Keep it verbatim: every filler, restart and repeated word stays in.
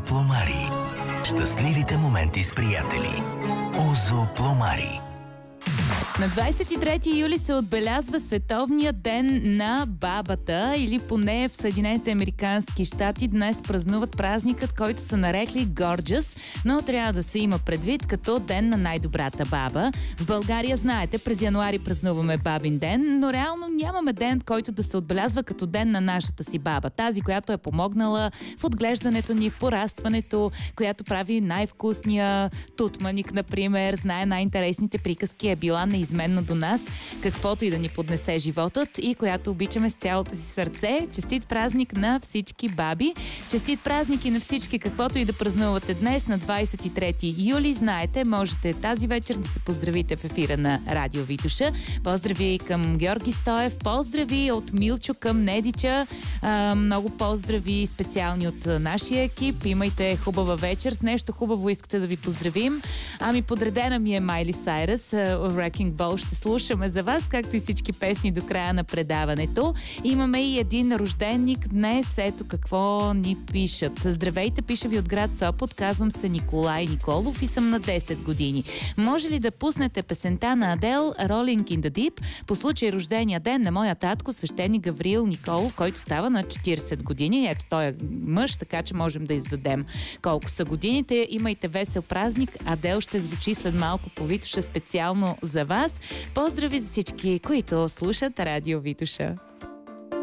Пломари. Щастливите моменти с приятели. Озо Пломари. На двадесет и трети юли се отбелязва Световният ден на бабата, или поне в Съединените американски щати днес празнуват празникът, който са нарекли Gorgeous, но трябва да се има предвид като ден на най-добрата баба. В България, знаете, през януари празнуваме бабин ден, но реално нямаме ден, който да се отбелязва като ден на нашата си баба. Тази, която е помогнала в отглеждането ни, в порастването, която прави най-вкусния тутманик, например, знае най-интересните приказки, е била неизменно до нас, каквото и да ни поднесе животът, и която обичаме с цялото си сърце. Честит празник на всички баби! Честит празник и на всички, каквото и да празнувате днес на двадесет и трети юли. Знаете, можете тази вечер да се поздравите в ефира на Радио Витоша. Поздрави към Георги Стоев, поздрави от Милчо към Недича, а, много поздрави специални от нашия екип. Имайте хубава вечер. С нещо хубаво искате да ви поздравим. Ами подредена ми е Майли Сайръс, Wrecking Ball. Ще слушаме за вас, както и всички песни до края на предаването. Имаме и един рожденник днес. Ето какво ни пишат. Здравейте, пиша ви от град Сопот. Казвам се Николай Николов и съм на десет години. Може ли да пуснете песента на Адел Rolling in the Deep по случай рождения ден на моя татко, свещеник Гавриил Николов, който става на четиридесет години. Ето той е мъж, така че можем да издадем колко са годините. Имайте весел празник. Адел ще звучи след малко по Витоша специално за вас. Поздрави за всички, които слушат Радио Витоша.